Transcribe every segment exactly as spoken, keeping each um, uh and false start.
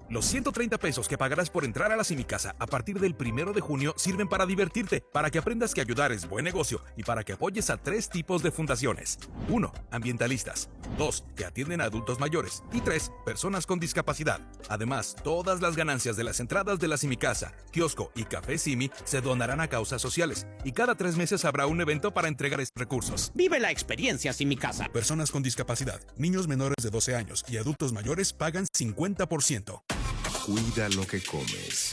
Los ciento treinta pesos que pagarás por entrar a la Simicasa a partir del primero de junio sirven para divertirte, para que aprendas que ayudar es buen negocio y para que apoyes a tres tipos de fundaciones. uno. Ambientalistas. dos. Que atienden a adultos mayores. Y tres. Personas con discapacidad. Además, todas las ganancias de las entradas de la Simicasa, kiosco y café Simi se donarán a causas sociales. Y cada tres meses habrá un evento para entregar estos recursos. Vive la experiencia Simicasa. Personas con discapacidad, niños menores de doce años y adultos mayores pagan cincuenta por ciento. Cuida lo que comes.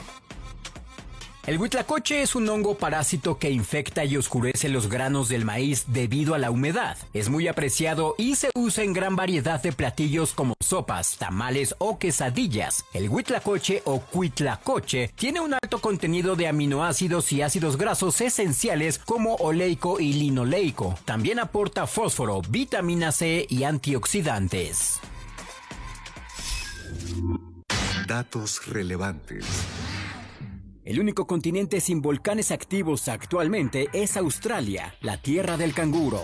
El huitlacoche es un hongo parásito que infecta y oscurece los granos del maíz debido a la humedad. Es muy apreciado y se usa en gran variedad de platillos como sopas, tamales o quesadillas. El huitlacoche o cuitlacoche tiene un alto contenido de aminoácidos y ácidos grasos esenciales como oleico y linoleico. También aporta fósforo, vitamina C y antioxidantes. Datos relevantes. El único continente sin volcanes activos actualmente es Australia, la tierra del canguro.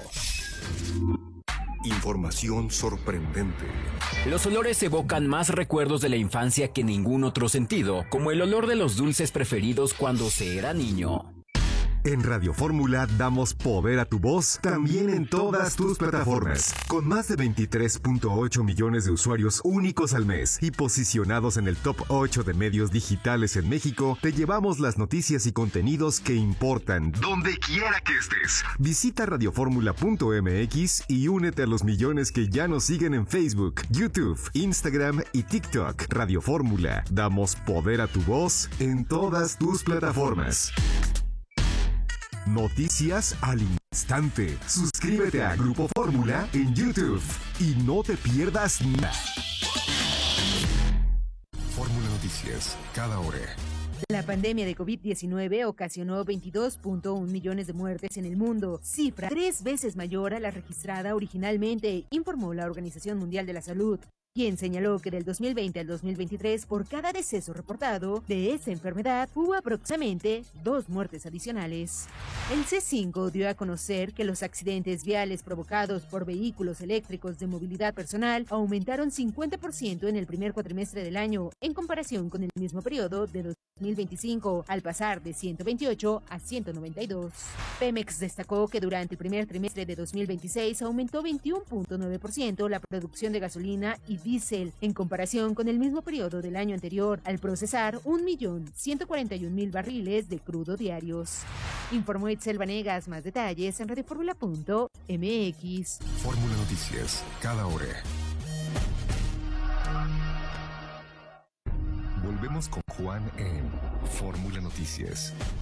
Información sorprendente. Los olores evocan más recuerdos de la infancia que ningún otro sentido, como el olor de los dulces preferidos cuando se era niño. En Radio Fórmula damos poder a tu voz también en todas tus plataformas. Con más de veintitrés punto ocho millones de usuarios únicos al mes y posicionados en el top ocho de medios digitales en México, te llevamos las noticias y contenidos que importan, donde quiera que estés. Visita radioformula punto m x y únete a los millones que ya nos siguen en Facebook, YouTube, Instagram y TikTok. Radio Fórmula, damos poder a tu voz en todas tus plataformas. Noticias al instante. Suscríbete a Grupo Fórmula en YouTube y no te pierdas nada. Fórmula Noticias, cada hora. La pandemia de COVID diecinueve ocasionó veintidós punto uno millones de muertes en el mundo, cifra tres veces mayor a la registrada originalmente, informó la Organización Mundial de la Salud, quien señaló que del dos mil veinte al dos mil veintitrés, por cada deceso reportado de esta enfermedad, hubo aproximadamente dos muertes adicionales. El C cinco dio a conocer que los accidentes viales provocados por vehículos eléctricos de movilidad personal aumentaron cincuenta por ciento en el primer cuatrimestre del año, en comparación con el mismo periodo de dos mil veinticinco, al pasar de ciento veintiocho a ciento noventa y dos. Pemex destacó que durante el primer trimestre de dos mil veintiséis aumentó veintiuno punto nueve por ciento la producción de gasolina y diésel en comparación con el mismo periodo del año anterior, al procesar un millón ciento cuarenta y un mil barriles de crudo diarios. Informó Itzel Vanegas. Más detalles en radioformula punto m x. Fórmula Noticias, cada hora. Volvemos con Juan en Fórmula Noticias.